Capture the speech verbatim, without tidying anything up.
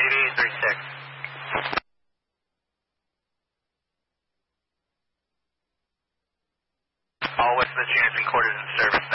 eighty-eight thirty-six. All west of the units recorded in service.